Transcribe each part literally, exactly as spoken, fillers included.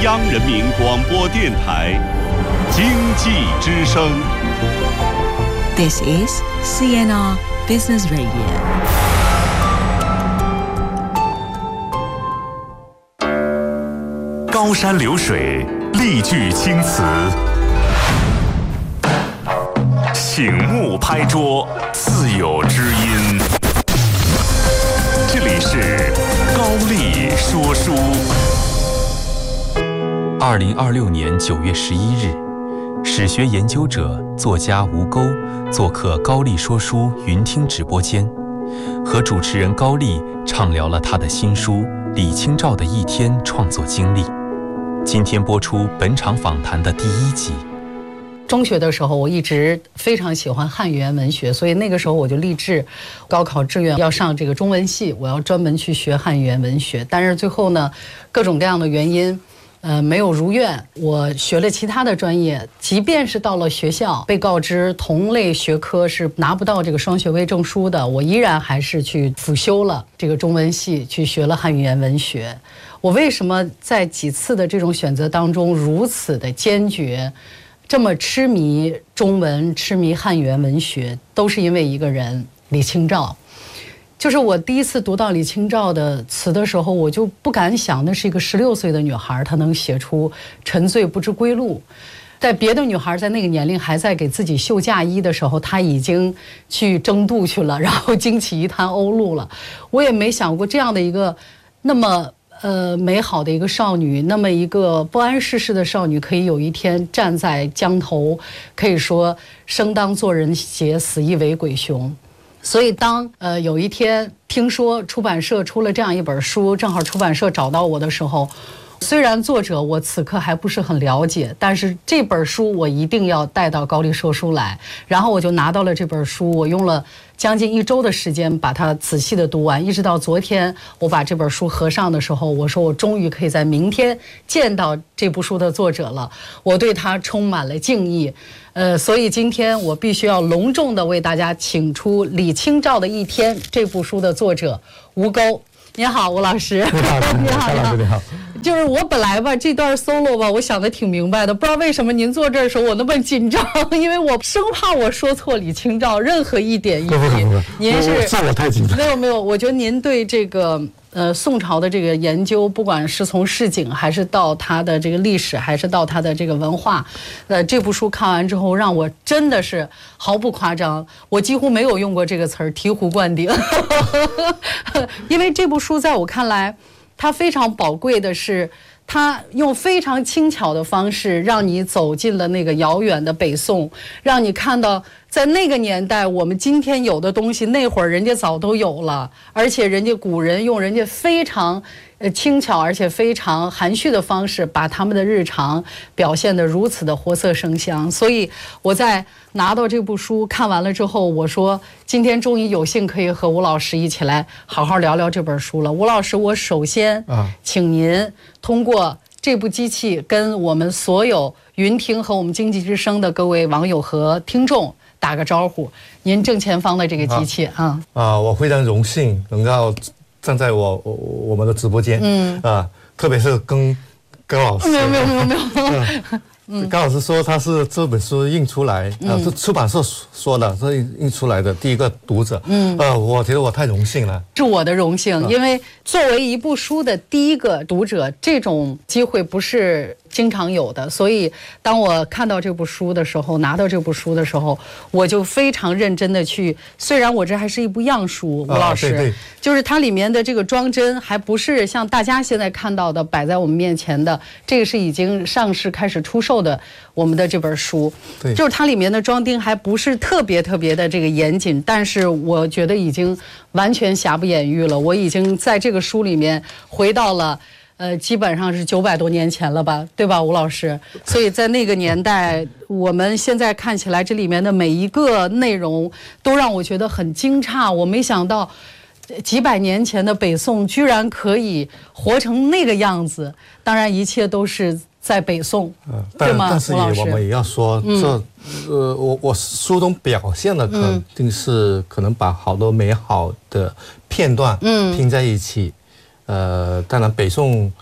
央人民广播电台经济之声。 This is C N R Business Radio。 高山流水，丽句青词，醒目拍桌，自有知音。这里是高丽说书。 二零二六年九月十一日，史学研究者、作家吴钩做客高丽说书云听直播间，和主持人高丽畅聊了他的新书《李清照的一天》创作经历。今天播出本场访谈的第一集。 中学的时候，我一直非常喜欢汉语言文学，所以那个时候我就立志，高考志愿要上这个中文系，我要专门去学汉语言文学。但是最后呢，各种各样的原因，呃，没有如愿。我学了其他的专业，即便是到了学校，被告知同类学科是拿不到这个双学位证书的，我依然还是去辅修了这个中文系，去学了汉语言文学。我为什么在几次的这种选择当中如此的坚决，这么痴迷中文、痴迷汉语言文学，都是因为一个人，李清照。就是我第一次读到李清照的词的时候，我就不敢想，那是一个十六岁的女孩，她能写出“沉醉不知归路”。在别的女孩在那个年龄还在给自己绣嫁衣的时候，她已经去争渡去了，然后惊起一滩鸥鹭了。我也没想过这样的一个那么呃美好的一个少女，那么一个不谙世事的少女，可以有一天站在江头，可以说生当作人杰，死亦为鬼雄。所以当呃有一天听说出版社出了这样一本书，正好出版社找到我的时候，虽然作者我此刻还不是很了解，但是这本书我一定要带到高丽说书来。然后我就拿到了这本书，我用了将近一周的时间把它仔细的读完，一直到昨天我把这本书合上的时候，我说我终于可以在明天见到这部书的作者了，我对他充满了敬意。呃，所以今天我必须要隆重的为大家请出《李清照的一天》这部书的作者吴钩。你好，吴老师。 你好，你好，你好，你好。 就是我本来吧，这段 solo 吧，我想的挺明白的，不知道为什么您坐这儿的时候我那么紧张，因为我生怕我说错李清照任何一点一滴。您是是我太紧张。 没有没有，我觉得您对这个呃宋朝的这个研究，不管是从市井还是到它的这个历史，还是到它的这个文化，呃，这部书看完之后，让我真的是毫不夸张，我几乎没有用过这个词儿，醍醐灌顶。因为这部书在我看来，它非常宝贵的是，它用非常轻巧的方式让你走进了那个遥远的北宋，让你看到在那个年代我们今天有的东西，那会儿人家早都有了，而且人家古人用人家非常呃轻巧而且非常含蓄的方式，把他们的日常表现得如此的活色生香。所以我在拿到这部书看完了之后，我说今天终于有幸可以和吴老师一起来好好聊聊这本书了。吴老师，我首先请您通过这部机器跟我们所有云听和我们经济之声的各位网友和听众打个招呼。您正前方的这个机器啊啊，我非常荣幸能够站在我我我们的直播间，嗯啊，特别是跟高老师， 没有没有没有没有。 嗯，高老师说他是这本书印出来，啊，是出版社说的，是印出来的第一个读者。嗯，呃，我觉得我太荣幸了， 是我的荣幸，因为作为一部书的第一个读者，这种机会不是经常有的。所以当我看到这部书的时候，拿到这部书的时候，我就非常认真的去，虽然我这还是一部样书，吴老师， 啊、对对， 就是它里面的这个装帧还不是像大家现在看到的摆在我们面前的，这个是已经上市开始出售的我们的这本书， 对， 就是它里面的装订还不是特别特别的这个严谨，但是我觉得已经完全瑕不掩瑜了。我已经在这个书里面回到了呃，基本上是九百多年前了吧，对吧，吴老师？所以在那个年代，我们现在看起来这里面的每一个内容都让我觉得很惊诧。我没想到几百年前的北宋居然可以活成那个样子。当然，一切都是在北宋， 嗯， 对吗？ 但是也我们也要说，嗯、这呃，我我书中表现的肯定是可能把好多美好的片段嗯拼在一起。嗯、呃，当然北宋它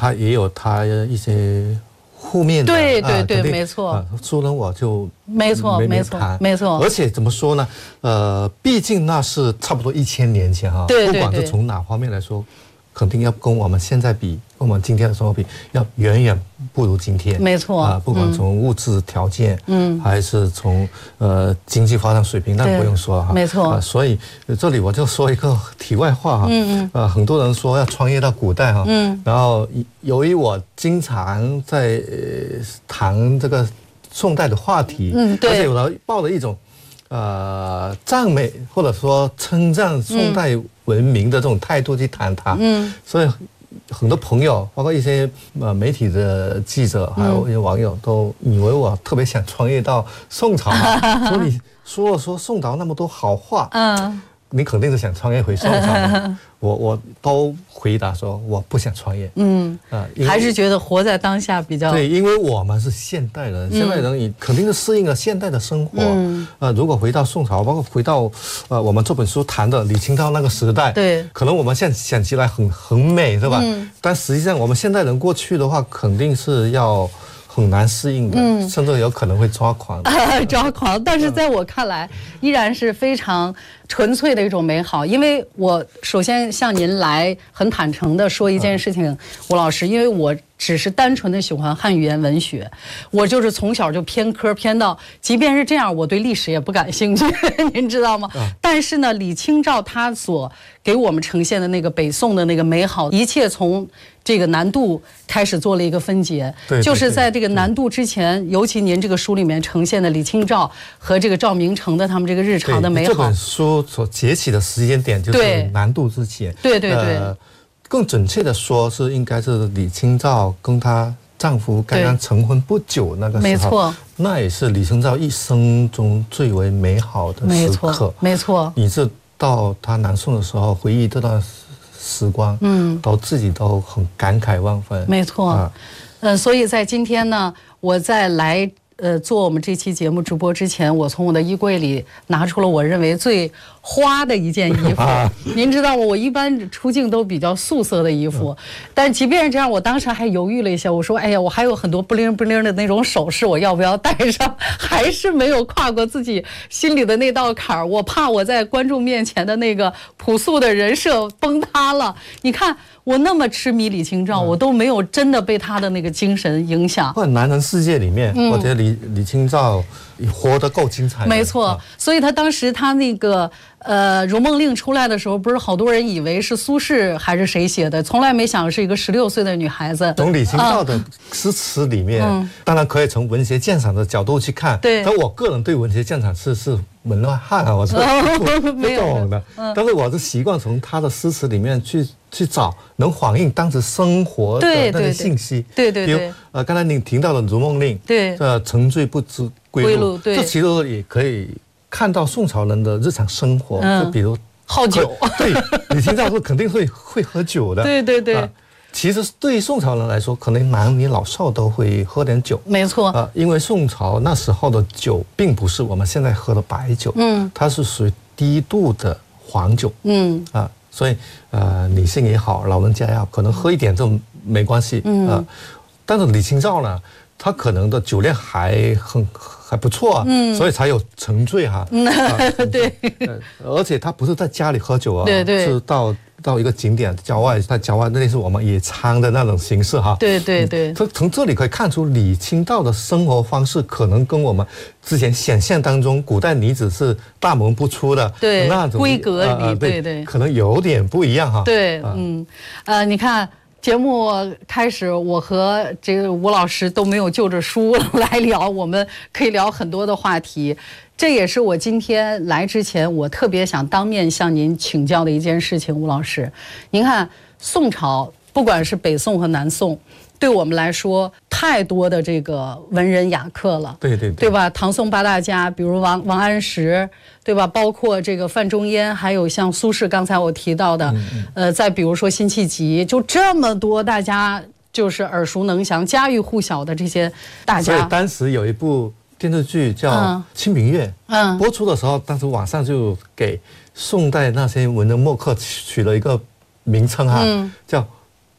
它也有它一些负面的， 对对对， 啊、 没错。 啊，输人我就没错没错没错。 而且怎么说呢？呃，毕竟那是差不多一千年前哈， 对对对， 不管是从哪方面来说。肯定要跟我们现在比，跟我们今天的生活比，要远远不如今天。 没错啊，不管从物质条件，嗯，还是从呃经济发展水平，那不用说哈。 没错、 啊。所以这里我就说一个题外话哈。嗯嗯。呃，很多人说要穿越到古代哈。嗯。然后由于我经常在、呃、谈这个宋代的话题，嗯，对。而且我抱着一种呃赞美或者说称赞宋代、嗯。文明的这种态度去谈它，嗯，所以很多朋友，包括一些呃媒体的记者，还有一些网友，都以为我特别想穿越到宋朝，说你说了说宋朝那么多好话，嗯，你肯定是想穿越回宋朝。我我都回答说我不想穿越，嗯啊， 还是觉得活在当下比较对，因为我们是现代人，现代人你肯定是适应了现代的生活，嗯，呃，如果回到宋朝，包括回到呃我们这本书谈的李清照那个时代， 对， 可能我们现在想起来很很美，是吧？嗯，但实际上我们现代人过去的话，肯定是要很难适应的，嗯，甚至有可能会抓狂， 抓狂。但是在我看来，依然是非常纯粹的一种美好。因为我首先向您来很坦诚的说一件事情，吴老师，因为我只是单纯的喜欢汉语言文学，我就是从小就偏科偏到，即便是这样，我对历史也不感兴趣，您知道吗？但是呢，李清照他所给我们呈现的那个北宋的那个美好，一切从这个南渡开始做了一个分解， 对对对， 就是在这个南渡之前，尤其您这个书里面呈现的李清照和这个赵明诚的他们这个日常的美好。 这本书所截起的时间点就是南渡之前， 对对对。呃更准确的说，是应该是李清照跟她丈夫刚刚成婚不久那个时候， 没错， 那也是李清照一生中最为美好的时刻， 没错。 以致到她南宋的时候，回忆这段时光，嗯，都自己都很感慨万分， 没错。啊、呃，所以在今天呢，我在来。呃，做我们这期节目直播之前，我从我的衣柜里拿出了我认为最花的一件衣服。您知道吗？我一般出镜都比较素色的衣服，但即便是这样，我当时还犹豫了一下，我说：“哎呀，我还有很多不灵不灵的那种首饰，我要不要戴上？”还是没有跨过自己心里的那道坎儿。我怕我在观众面前的那个朴素的人设崩塌了。你看。我那么痴迷李清照，我都没有真的被她的那个精神影响。 或者男人世界里面，嗯、我觉得李李清照活得够精彩。 没错，啊、所以她当时她那个呃《如梦令》出来的时候，不是好多人以为是苏轼还是谁写的，从来没想是一个十六岁的女孩子。 从李清照的诗词里面，嗯、当然可以从文学鉴赏的角度去看。 对， 但我个人对文学鉴赏是是门外汉啊，我是不不懂的。嗯、但是我是习惯从他的诗词里面去。去找能反映当时生活的那些信息， 对对对， 比如呃，刚才您提到的《如梦令》， 对， 呃，沉醉不知归路，对，这其实也可以看到宋朝人的日常生活，嗯、就比如好酒， 对，李清照是肯定会会喝酒的， 对对对。呃其实对于宋朝人来说，可能男女老少都会喝点酒， 没错啊、 呃，因为宋朝那时候的酒并不是我们现在喝的白酒，嗯，它是属于低度的黄酒，嗯啊。呃所以，呃，女性也好，老人家也好，可能喝一点这种没关系，嗯、呃，但是李清照呢，她可能的酒量还很还不错啊，嗯，所以才有沉醉哈、啊，嗯呃、对、 呃，而且她不是在家里喝酒啊， 对对， 是到到一个景点郊外，在郊外那是我们野餐的那种形式哈， 对对对， 从、嗯、从这里可以看出李清照的生活方式可能跟我们之前想象当中古代女子是大门不出的对那种闺阁里、呃，对对, 对， 可能有点不一样哈， 对，呃、嗯，呃，你看。节目开始，我和这个吴老师都没有就着书来聊，我们可以聊很多的话题。这也是我今天来之前，我特别想当面向您请教的一件事情。吴老师，您看宋朝，不管是北宋和南宋，对我们来说太多的这个文人雅客了， 对对对， 对吧？唐宋八大家，比如王王安石，对吧？包括这个范仲淹，还有像苏轼，刚才我提到的，嗯嗯呃，再比如说辛弃疾，就这么多大家就是耳熟能详、家喻户晓的这些大家。 所以当时有一部电视剧叫《清平乐》，嗯，播出的时候，当时网上就给宋代那些文人墨客取了一个名称哈，嗯、叫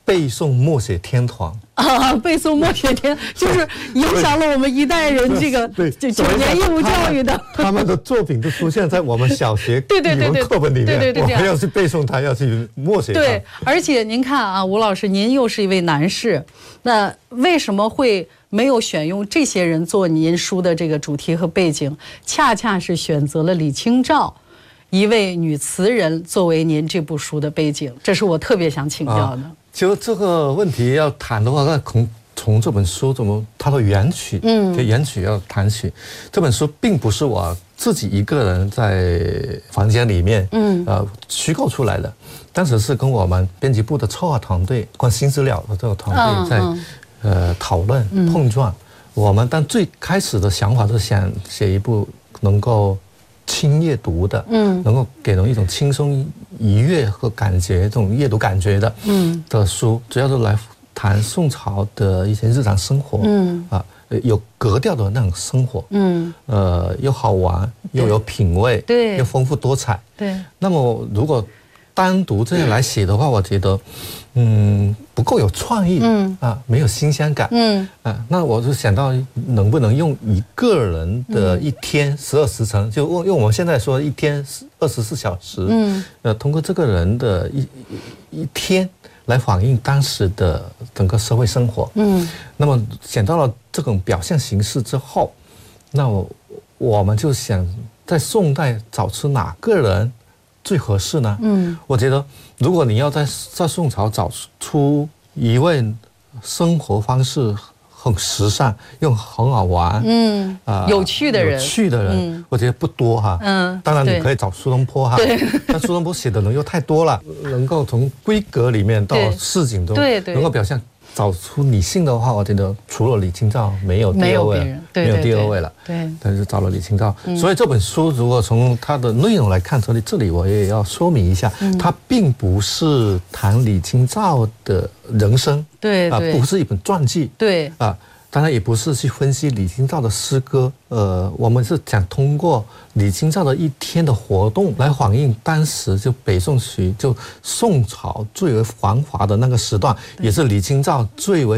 背诵默写天团啊，背诵默写天就是影响了我们一代人这个就九年义务教育的。 他们的作品都出现在我们小学语文课本里面， 对对对， 我们要去背诵它，要去默写它。 对，而且您看啊，吴老师，您又是一位男士，那为什么会没有选用这些人做您书的这个主题和背景，恰恰是选择了李清照一位女词人作为您这部书的背景？这是我特别想请教的。啊， 其实这个问题要谈的话，那从从这本书怎么它的源曲，嗯，源曲要谈起。这本书并不是我自己一个人在房间里面，嗯，呃，虚构出来的，当时是跟我们编辑部的策划团队、关新资料的这个团队在、嗯嗯、呃讨论、碰撞。嗯、我们但最开始的想法是想写一部能够轻阅读的，嗯，能够给人一种轻松愉悦和感觉，这种阅读感觉的，嗯的书，主要是来谈宋朝的一些日常生活，嗯啊，有格调的那种生活，嗯，呃，又好玩，又有品味，对，又丰富多彩，对。那么如果单独这样来写的话，我觉得，嗯，不够有创意，嗯啊，没有新鲜感，嗯啊，那我就想到能不能用一个人的一天十二时辰，就用用我们现在说一天二十四小时，嗯，呃，通过这个人的一一一天来反映当时的整个社会生活，嗯，那么想到了这种表现形式之后，那我我们就想在宋代找出哪个人最合适呢？嗯，我觉得如果你要在在宋朝找出一位生活方式很时尚又很好玩，嗯啊、呃、有趣的人，有趣的人，嗯、我觉得不多哈。嗯，当然你可以找苏东坡哈，但苏东坡写的人又太多了，能够从闺阁里面到市井中，对对，能够表现。找出女性的话，我觉得除了李清照没有第二位了，没有第二位了。对，但是找了李清照，嗯、所以这本书如果从它的内容来看，这里这里我也要说明一下，嗯、它并不是谈李清照的人生，对啊、呃，不是一本传记，对啊。呃当然也不是去分析李清照的诗歌，呃，我们是想通过李清照的一天的活动来反映当时就北宋时就宋朝最为繁华的那个时段，也是李清照最为